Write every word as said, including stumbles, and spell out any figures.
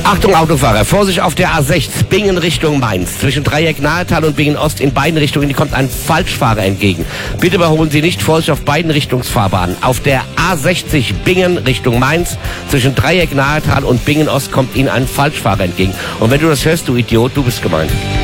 Achtung Autofahrer, Vorsicht auf der A sechs, Bingen Richtung Mainz. Zwischen Dreieck Nahetal und Bingen Ost in beiden Richtungen kommt ein Falschfahrer entgegen. Bitte überholen Sie nicht, Vorsicht auf beiden Richtungsfahrbahnen. Auf der A sechzig Bingen Richtung Mainz, zwischen Dreieck Nahetal und Bingen Ost kommt Ihnen ein Falschfahrer entgegen. Und wenn du das hörst, du Idiot, du bist gemeint.